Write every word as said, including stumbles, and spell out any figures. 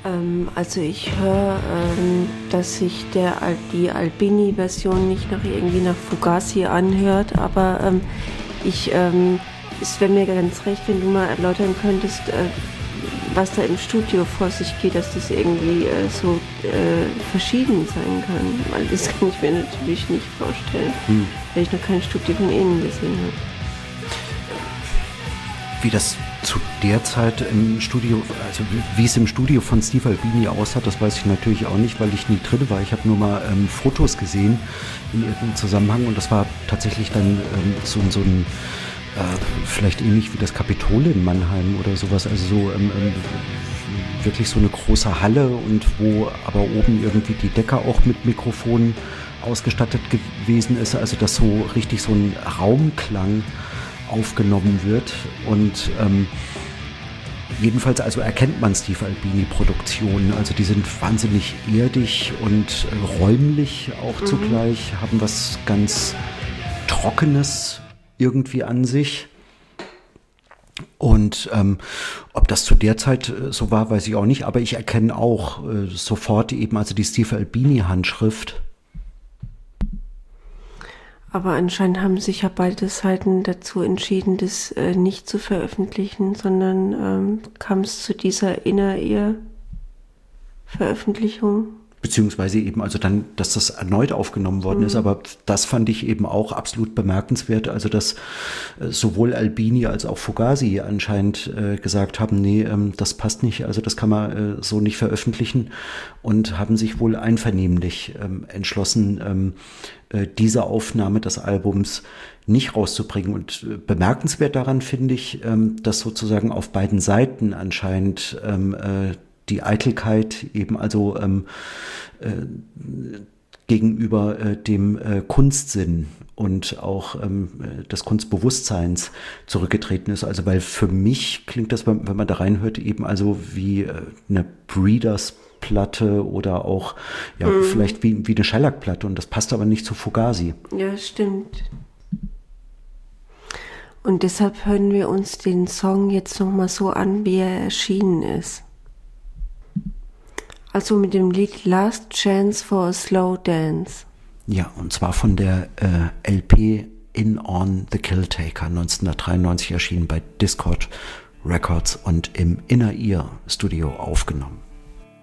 Ähm, also ich höre, ähm, dass sich der, die Albini-Version nicht noch irgendwie nach Fugazi anhört, aber ähm, ich, ähm, es wäre mir ganz recht, wenn du mal erläutern könntest, äh, was da im Studio vor sich geht, dass das irgendwie äh, so äh, verschieden sein kann. Weil das kann ich mir natürlich nicht vorstellen, hm. weil ich noch kein Studio von Ihnen gesehen habe. Wie das zu der Zeit im Studio, also wie es im Studio von Steve Albini aussah, das weiß ich natürlich auch nicht, weil ich nie drin war. Ich habe nur mal ähm, Fotos gesehen in irgendeinem Zusammenhang und das war tatsächlich dann ähm, so, so ein Äh, vielleicht ähnlich wie das Kapitol in Mannheim oder sowas, also so ähm, ähm, wirklich so eine große Halle und wo aber oben irgendwie die Decke auch mit Mikrofonen ausgestattet gewesen ist, also dass so richtig so ein Raumklang aufgenommen wird und ähm, jedenfalls also erkennt man Steve Albini Produktionen, also die sind wahnsinnig erdig und äh, räumlich auch mhm. zugleich, haben was ganz Trockenes irgendwie an sich. Und ähm, ob das zu der Zeit äh, so war, weiß ich auch nicht, aber ich erkenne auch äh, sofort eben also die Steve Albini Handschrift. Aber anscheinend haben sich ja beide Seiten dazu entschieden, das äh, nicht zu veröffentlichen, sondern ähm, kam es zu dieser Inner-Ear-Veröffentlichung. Beziehungsweise eben also dann, dass das erneut aufgenommen worden mhm. ist, aber das fand ich eben auch absolut bemerkenswert, also dass äh, sowohl Albini als auch Fugazi anscheinend äh, gesagt haben, nee, ähm, das passt nicht, also das kann man äh, so nicht veröffentlichen und haben sich wohl einvernehmlich ähm, entschlossen, ähm, äh, diese Aufnahme des Albums nicht rauszubringen. Und äh, bemerkenswert daran finde ich, ähm, dass sozusagen auf beiden Seiten anscheinend ähm, äh, die Eitelkeit eben also ähm, äh, gegenüber äh, dem äh, Kunstsinn und auch ähm, des Kunstbewusstseins zurückgetreten ist. Also weil für mich klingt das, wenn, wenn man da reinhört, eben also wie äh, eine Breeders-Platte oder auch ja mhm. vielleicht wie, wie eine Shellac-Platte und das passt aber nicht zu Fugazi. Ja, stimmt. Und deshalb hören wir uns den Song jetzt nochmal so an, wie er erschienen ist. Also mit dem Lied Last Chance for a Slow Dance. Ja, und zwar von der äh, L P In On the Killtaker, neunzehnhundertdreiundneunzig erschienen bei Dischord Records und im Inner Ear Studio aufgenommen.